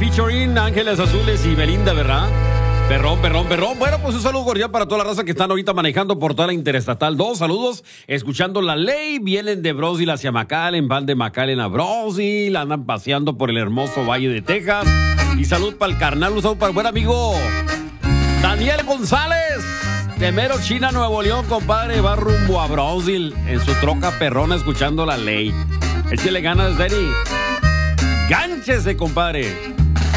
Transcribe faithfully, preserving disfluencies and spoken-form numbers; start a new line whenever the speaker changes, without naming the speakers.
featuring Ángeles Azules y Belinda, ¿verdad? Perrón, perrón, perrón. Bueno, pues un saludo cordial para toda la raza que están ahorita manejando por toda la Interestatal dos. Saludos, escuchando La Ley. Vienen de Brownsville hacia McAllen, van de McAllen a Brownsville, andan paseando por el hermoso Valle de Texas. Y salud para el carnal, un saludo para el buen amigo Daniel González, de Mero China, Nuevo León, compadre. Va rumbo a Brownsville en su troca perrona escuchando La Ley. Échale ganas, Danny. Gánchese, compadre.